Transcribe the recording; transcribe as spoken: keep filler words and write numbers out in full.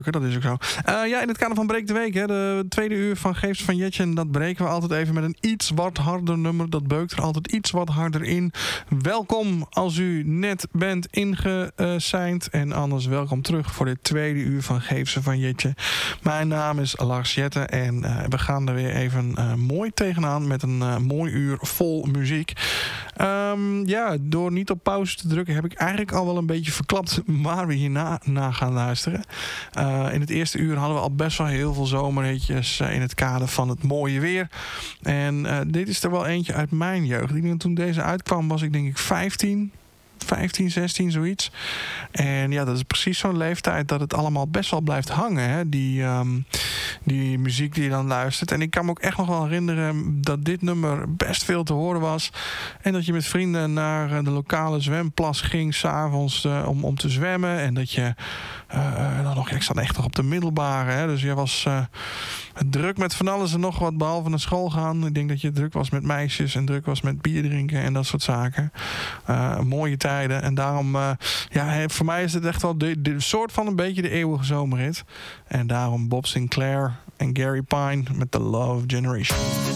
Dat is ook zo. Uh, ja, in het kader van Breek de Week, hè, de tweede uur van Geefs van Jetje. En dat breken we altijd even met een iets wat harder nummer. Dat beukt er altijd iets wat harder in. Welkom als u net bent ingeseind. En anders welkom terug voor dit tweede uur van Geefs van Jetje. Mijn naam is Lars Jette. En uh, we gaan er weer even uh, mooi tegenaan met een uh, mooi uur vol muziek. Um, ja, door niet op pauze te drukken heb ik eigenlijk al wel een beetje verklapt waar we hierna na gaan luisteren. Uh, in het eerste uur hadden we al best wel heel veel zomerhitjes uh, in het kader van het mooie weer. En uh, dit is er wel eentje uit mijn jeugd. Ik denk, toen deze uitkwam was ik denk ik vijftien. vijftien, zestien, zoiets. En ja, dat is precies zo'n leeftijd dat het allemaal best wel blijft hangen. Hè? Die, um, die muziek die je dan luistert. En ik kan me ook echt nog wel herinneren dat dit nummer best veel te horen was. En dat je met vrienden naar de lokale zwemplas ging s'avonds uh, om, om te zwemmen. En dat je uh, dan nog, ik zat echt nog op de middelbare. Hè? Dus je was uh, druk met van alles en nog wat, behalve naar school gaan. Ik denk dat je druk was met meisjes en druk was met bier drinken en dat soort zaken. Uh, een mooie tijd. En daarom, uh, ja, voor mij is het echt wel de, de soort van een beetje de eeuwige zomerhit. En daarom Bob Sinclair en Gary Pine met The Love Generation.